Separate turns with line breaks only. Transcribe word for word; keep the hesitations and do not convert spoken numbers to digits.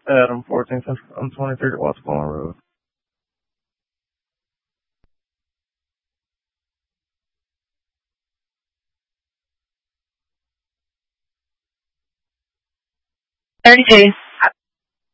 Adam, fourteenth on twenty-third at Watsapalma Road.
thirty-two.